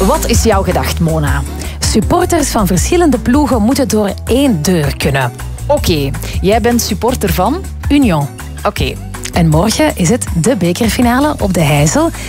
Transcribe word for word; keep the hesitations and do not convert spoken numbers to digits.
Wat is jouw gedacht, Mona? Supporters van verschillende ploegen moeten door één deur kunnen. Oké, okay, jij bent supporter van? Union. Oké. Okay. En morgen is het de bekerfinale op de Heijzel.